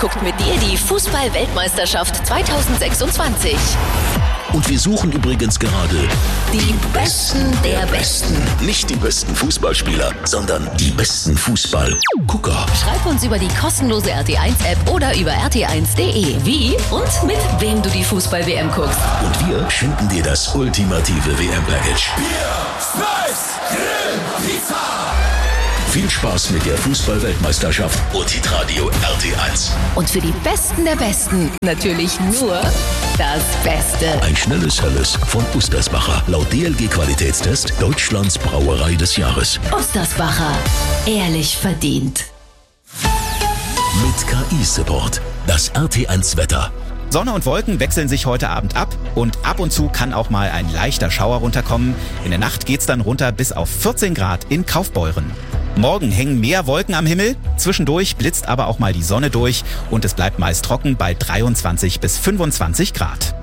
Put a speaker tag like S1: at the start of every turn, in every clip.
S1: guckt mit dir die Fußball-Weltmeisterschaft 2026.
S2: Und wir suchen übrigens gerade
S1: Die Besten der Besten.
S2: nicht die besten Fußballspieler, sondern die besten Fußballgucker.
S1: Schreib uns über die kostenlose RT1-App oder über rt1.de, wie und mit wem du die Fußball-WM guckst.
S2: Und wir schenken dir das ultimative WM-Package.
S3: Bier, Schweiß, Grill, Pizza.
S2: Viel Spaß mit der Fußball-Weltmeisterschaft und Hitradio RT1.
S1: Und für die Besten der Besten natürlich nur das Beste.
S2: Ein schnelles Helles von Ustersbacher. Laut DLG-Qualitätstest Deutschlands Brauerei des Jahres.
S1: Ustersbacher. Ehrlich verdient.
S2: Mit KI-Support. Das RT1-Wetter.
S4: Sonne und Wolken wechseln sich heute Abend ab und ab und zu kann auch mal ein leichter Schauer runterkommen. In der Nacht geht's dann runter bis auf 14 Grad in Kaufbeuren. Morgen hängen mehr Wolken am Himmel, zwischendurch blitzt aber auch mal die Sonne durch und es bleibt meist trocken bei 23 bis 25 Grad.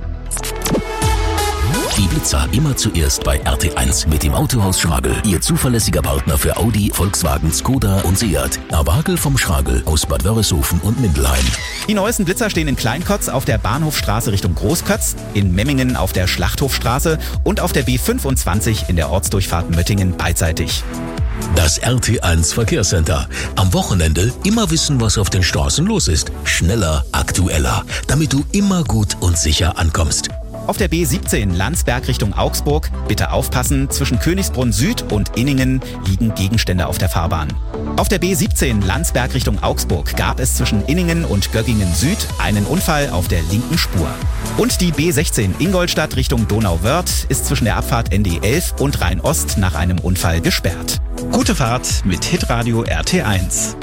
S2: Die Blitzer immer zuerst bei RT1 mit dem Autohaus Schragel. Ihr zuverlässiger Partner für Audi, Volkswagen, Skoda und Seat. Abagel vom Schragel aus Bad Wörishofen und Mindelheim.
S4: Die neuesten Blitzer stehen in Kleinkotz auf der Bahnhofstraße Richtung Großkötz, in Memmingen auf der Schlachthofstraße und auf der B25 in der Ortsdurchfahrt Möttingen beidseitig.
S2: Das RT1 Verkehrscenter. Am Wochenende immer wissen, was auf den Straßen los ist. Schneller, aktueller, damit du immer gut und sicher ankommst.
S4: Auf der B17 Landsberg Richtung Augsburg, bitte aufpassen, zwischen Königsbrunn Süd und Inningen liegen Gegenstände auf der Fahrbahn. Auf der B17 Landsberg Richtung Augsburg gab es zwischen Inningen und Göggingen Süd einen Unfall auf der linken Spur. Und die B16 Ingolstadt Richtung Donauwörth ist zwischen der Abfahrt ND11 und Rhein-Ost nach einem Unfall gesperrt. Gute Fahrt mit Hitradio RT1.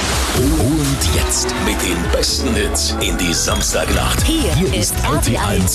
S2: Und jetzt mit den besten Hits in die Samstagnacht.
S1: Hier ist RT1